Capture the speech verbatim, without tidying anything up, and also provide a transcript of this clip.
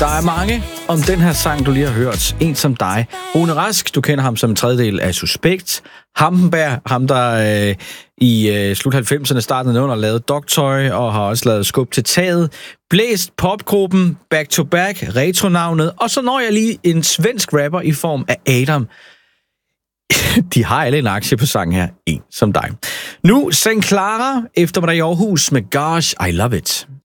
Der er mange om den her sang, du lige har hørt. En som dig. Rune Rask, du kender ham som en tredjedel af Suspekt. Hampenberg, ham der øh, i øh, slut halvfemserne startede under, lavede Dogtoy og har også lavet Skub til taget. Blæst popgruppen Back to Back, retronavnet. Og så når jeg lige en svensk rapper i form af Adam. De har alle en aktie på sangen her. En som dig. Nu Saint Clara, eftermiddag i Aarhus med Gosh, I Love It.